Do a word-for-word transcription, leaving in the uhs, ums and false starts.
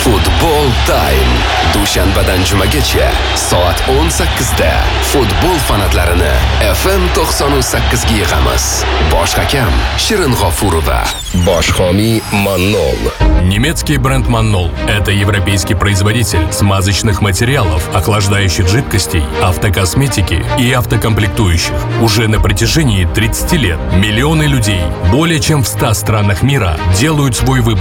Futbol Time. Dushanbadan jumagacha soat o'n sakkizda futbol fanatlarini F M to'qson sakkiz ga yig'amiz. Bosh hakam Shirin G'ofurova. Bosh homiy Mannol. Немецкий бренд Mannol – это европейский производитель смазочных материалов, охлаждающих жидкостей, автокосметики и автокомплектующих. Уже на протяжении тридцати лет миллионы людей более чем в ста странах мира делают свой выбор